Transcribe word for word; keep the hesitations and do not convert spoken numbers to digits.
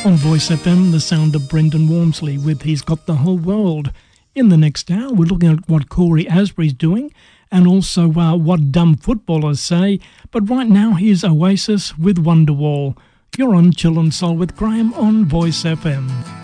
On Voice F M, the sound of Brendan Wormsley with He's Got the Whole World. In the next hour, we're looking at what Corey Asbury's doing and also uh, what dumb footballers say. But right now, here's Oasis with Wonderwall. You're on Chill and Soul with Graham on Voice F M.